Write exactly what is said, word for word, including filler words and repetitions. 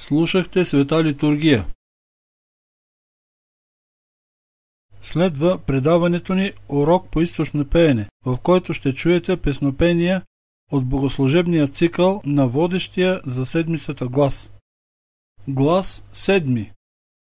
Слушахте Света литургия. Следва предаването ни Урок по източно пеене, в който ще чуете песнопения от богослужебния цикъл на водещия за седмицата глас. Глас седми.